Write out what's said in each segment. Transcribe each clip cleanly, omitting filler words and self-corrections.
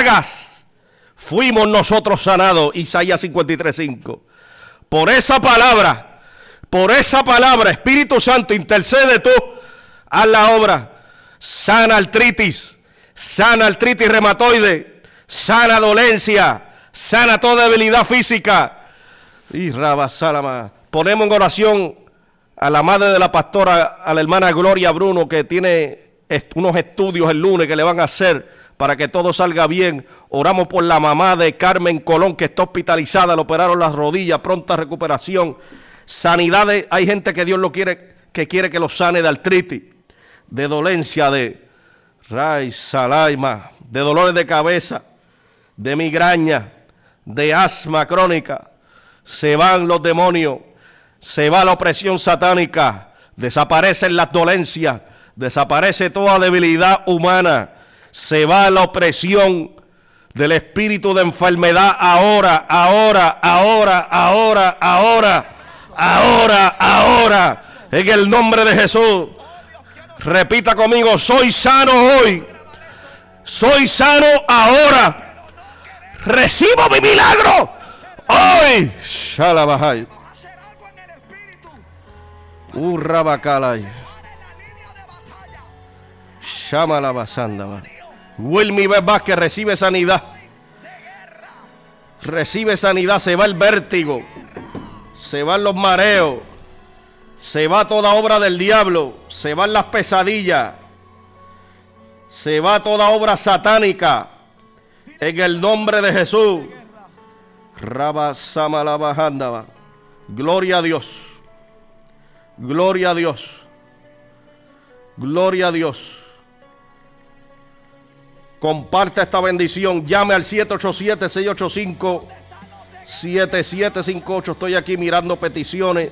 llagas fuimos nosotros sanados. Isaías 53:5. Por esa palabra, Espíritu Santo, intercede tú, haz la obra. Sana artritis reumatoide, sana dolencia, sana toda debilidad física. Y Rabasalama. Ponemos en oración a la madre de la pastora, a la hermana Gloria Bruno, que tiene unos estudios el lunes que le van a hacer para que todo salga bien. Oramos por la mamá de Carmen Colón, que está hospitalizada, le operaron las rodillas, pronta recuperación. Sanidades, hay gente que Dios quiere que los sane de artritis, de dolencia, de de dolores de cabeza, de migraña, de asma crónica. Se van los demonios, se va la opresión satánica, desaparecen las dolencias, desaparece toda debilidad humana, se va la opresión del espíritu de enfermedad ahora, en el nombre de Jesús. Repita conmigo: soy sano hoy, soy sano ahora, recibo mi milagro hoy. Shalabahai. Urrabakalai. Shamalabasanda. Wilmy Vázquez recibe sanidad. Recibe sanidad, se va el vértigo, se van los mareos, se va toda obra del diablo, se van las pesadillas, se va toda obra satánica, en el nombre de Jesús. Rabasamalabajandaba. Gloria a Dios, gloria a Dios, gloria a Dios. Comparte esta bendición. Llame al 787-685-7758. Estoy aquí mirando peticiones.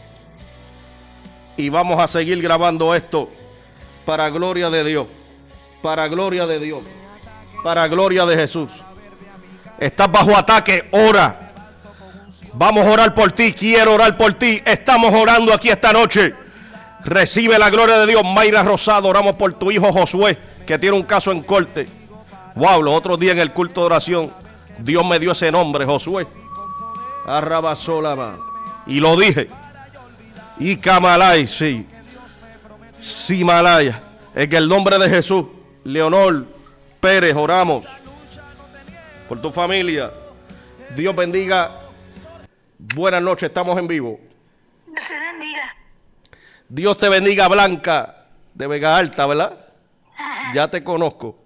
Y vamos a seguir grabando esto para gloria de Dios. Para gloria de Dios. Para gloria de Jesús. Estás bajo ataque, ora. Vamos a orar por ti. Quiero orar por ti. Estamos orando aquí esta noche. Recibe la gloria de Dios. Mayra Rosado, oramos por tu hijo Josué, que tiene un caso en corte. Wow, los otros días en el culto de oración, Dios me dio ese nombre, Josué. Arrabasolama. Y lo dije. Y Kamalay, sí. Simalaya. En el nombre de Jesús. Leonor Pérez, oramos por tu familia. Dios bendiga. Buenas noches, estamos en vivo. Dios te bendiga. Dios te bendiga, Blanca, de Vega Alta, ¿verdad? Ajá. Ya te conozco.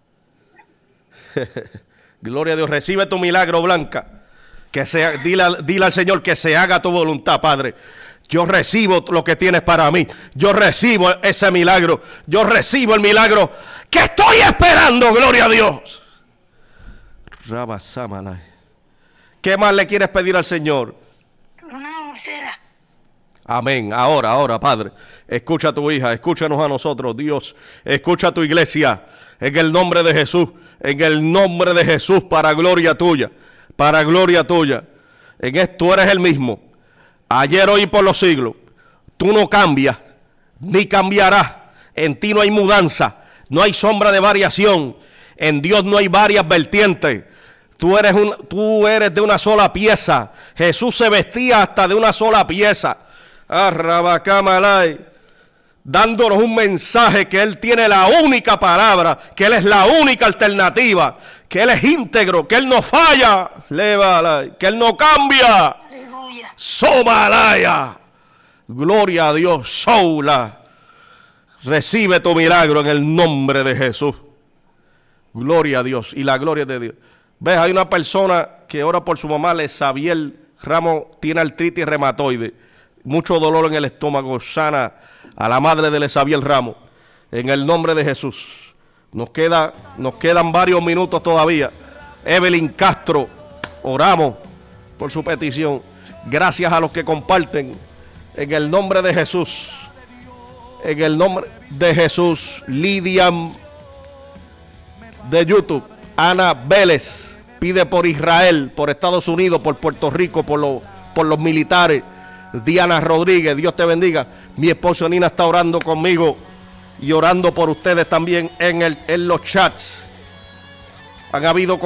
Gloria a Dios. Recibe tu milagro, Blanca. Que sea, dile al Señor que se haga tu voluntad, Padre. Yo recibo lo que tienes para mí. Yo recibo ese milagro. Yo recibo el milagro que estoy esperando. Gloria a Dios. Rabasamalay. ¿Qué más le quieres pedir al Señor? Una úlcera. Amén. Ahora, Padre. Escucha a tu hija. Escúchanos a nosotros, Dios. Escucha a tu iglesia. En el nombre de Jesús. En el nombre de Jesús, para gloria tuya. Para gloria tuya. En esto tú eres el mismo. Ayer, hoy y por los siglos. Tú no cambias, ni cambiarás. En ti no hay mudanza, no hay sombra de variación. En Dios no hay varias vertientes. Tú eres de una sola pieza. Jesús se vestía hasta de una sola pieza. Arrabacamalay. Dándonos un mensaje que Él tiene la única palabra, que Él es la única alternativa, que Él es íntegro, que Él no falla, que Él no cambia. Aleluya. Somalaya. Gloria a Dios. Soula. Recibe tu milagro en el nombre de Jesús. Gloria a Dios. Y la gloria de Dios. Ves, hay una persona que ora por su mamá, Lesabiel Ramos, tiene artritis reumatoide. Mucho dolor en el estómago. Sana a la madre de Lesabiel Ramos. En el nombre de Jesús. Nos quedan varios minutos todavía. Evelyn Castro, oramos por su petición. Gracias a los que comparten. En el nombre de Jesús. En el nombre de Jesús. Lidia de YouTube. Ana Vélez pide por Israel, por Estados Unidos, por Puerto Rico, por los militares. Diana Rodríguez, Dios te bendiga. Mi esposo Nina está orando conmigo y orando por ustedes también en los chats. Han habido